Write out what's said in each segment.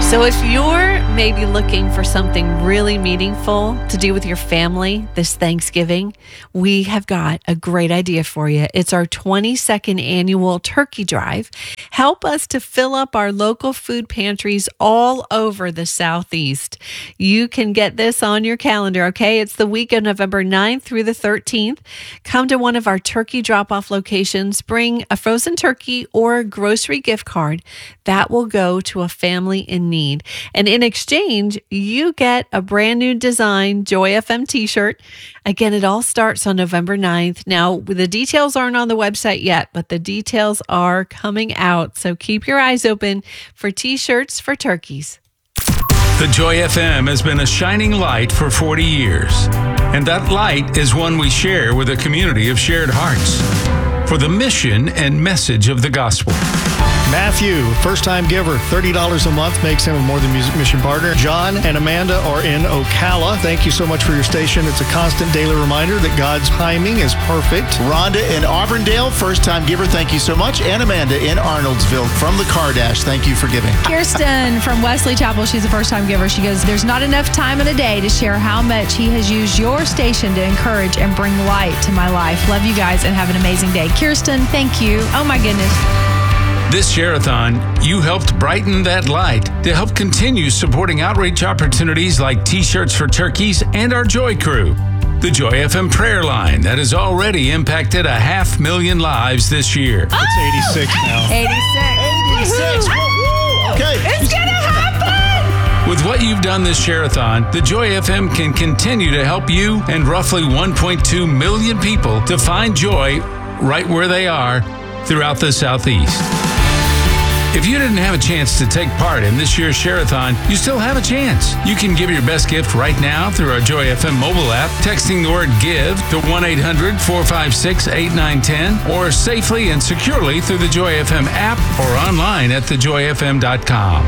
So if you're maybe looking for something really meaningful to do with your family this Thanksgiving, we have got a great idea for you. It's our 22nd annual turkey drive. Help us to fill up our local food pantries all over the Southeast. You can get this on your calendar, okay? It's the week of November 9th through the 13th. Come to one of our turkey drop-off locations. Bring a frozen turkey or a grocery gift card that will go to a family in need. And in exchange, you get a brand new design Joy FM t-shirt. Again, it all starts on November 9th. Now, the details aren't on the website yet, but the details are coming out. So keep your eyes open for t-shirts for turkeys. The Joy FM has been a shining light for 40 years. And that light is one we share with a community of shared hearts for the mission and message of the gospel. Matthew, first-time giver, $30 a month makes him a More Than Music mission partner. John and Amanda are in Ocala. Thank you so much for your station. It's a constant daily reminder that God's timing is perfect. Rhonda in Auburndale, first-time giver, thank you so much. And Amanda in Arnoldsville from the Cardash, thank you for giving. Kirsten from Wesley Chapel, she's a first-time giver. She goes, there's not enough time in a day to share how much he has used your station to encourage and bring light to my life. Love you guys and have an amazing day. Kirsten, thank you. Oh my goodness. This Share-a-thon, you helped brighten that light to help continue supporting outreach opportunities like T-shirts for turkeys and our Joy Crew. The Joy FM prayer line that has already impacted 500,000 lives this year. It's 86 now. 86. 86. Okay. It's going to happen. With what you've done this Share-a-thon, the Joy FM can continue to help you and roughly 1.2 million people to find joy right where they are throughout the Southeast. If you didn't have a chance to take part in this year's Share-a-thon, you still have a chance. You can give your best gift right now through our Joy FM mobile app, texting the word GIVE to 1-800-456-8910, or safely and securely through the Joy FM app or online at thejoyfm.com.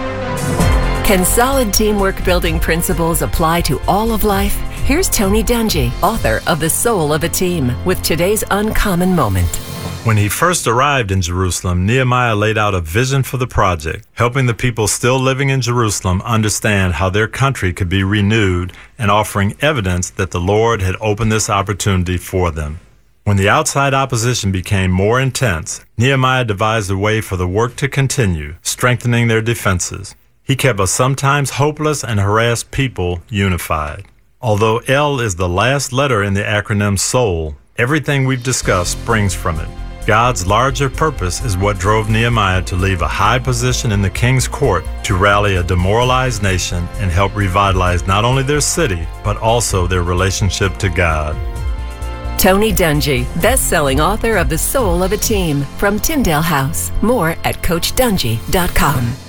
Can solid teamwork building principles apply to all of life? Here's Tony Dungy, author of The Soul of a Team, with today's uncommon moment. When he first arrived in Jerusalem, Nehemiah laid out a vision for the project, helping the people still living in Jerusalem understand how their country could be renewed and offering evidence that the Lord had opened this opportunity for them. When the outside opposition became more intense, Nehemiah devised a way for the work to continue, strengthening their defenses. He kept a sometimes hopeless and harassed people unified. Although L is the last letter in the acronym SOUL, everything we've discussed springs from it. God's larger purpose is what drove Nehemiah to leave a high position in the king's court to rally a demoralized nation and help revitalize not only their city, but also their relationship to God. Tony Dungy, best-selling author of The Soul of a Team, from Tyndale House. More at CoachDungy.com.